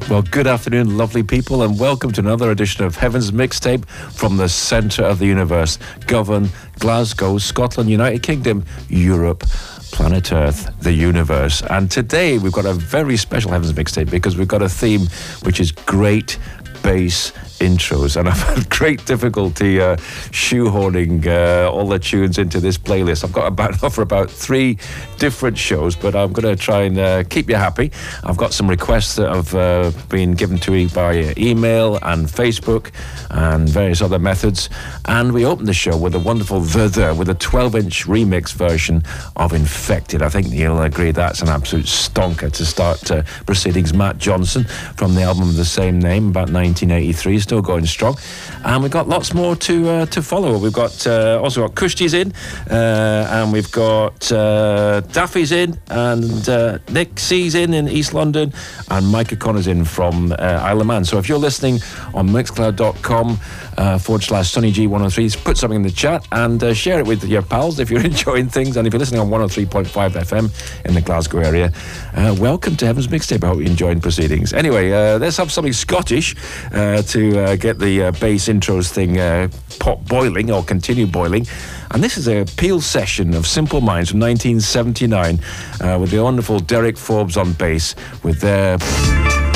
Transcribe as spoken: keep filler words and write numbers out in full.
Well, good afternoon, lovely people, and welcome to another edition of Heaven's Mixtape from the centre of the universe, Govan, Glasgow, Scotland, United Kingdom, Europe, planet Earth, the universe. And today we've got a very special Heaven's Mixtape because we've got a theme which is great bass intros, and I've had great difficulty uh, shoehorning uh, all the tunes into this playlist. I've got about enough for about three different shows, but I'm going to try and uh, keep you happy. I've got some requests that have uh, been given to me by email and Facebook and various other methods, and we opened the show with a wonderful The The with a twelve inch remix version of Infected. I think you'll agree that's an absolute stonker to start uh, proceedings. Matt Johnson from the album of the same name, about nineteen eighty-three, still going strong, and we've got lots more to uh, to follow. We've got uh, also got Kushti's in, uh, and we've got uh, Daffy's in, and uh, Nick C's in in East London, and Mike O'Connor's in from uh, Isle of Man. So if you're listening on mixcloud.com uh, forward slash Sonny G one oh three, put something in the chat and uh, share it with your pals if you're enjoying things. And if you're listening on one oh three point five F M in the Glasgow area, uh, welcome to Heaven's Mixtape. I hope you're enjoying proceedings. Anyway, uh, let's have something Scottish uh, to uh, get the uh, bass intros thing uh, pot boiling or continue boiling. And this is a Peel session of Simple Minds from nineteen seventy-nine uh, with the wonderful Derek Forbes on bass with their...